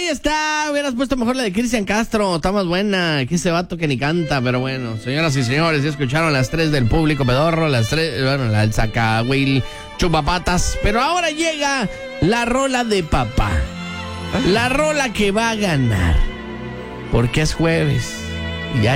ahí está. Hubieras puesto mejor la de Cristian Castro. Está más buena que ese vato que ni canta. Pero bueno, señoras y señores, ya escucharon las 3 del público pedorro. Las 3, bueno, la del Zacahuil chupapatas. Pero ahora llega la rola de papá. La rola que va a ganar. Porque es jueves.